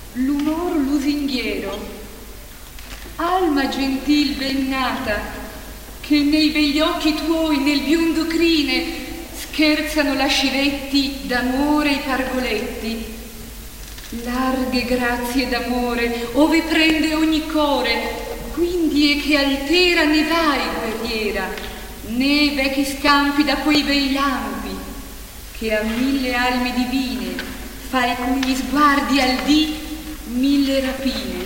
l'umor lusinghiero, alma gentil ben nata, che nei begli occhi tuoi, nel biondo crine, scherzano lascivetti d'amore i pargoletti, larghe grazie d'amore, ove prende ogni core, quindi è che altera ne vai guerriera, né vecchi scampi da quei bei lampi, che a 1000 alme divine fai con gli sguardi al dì 1000 rapine.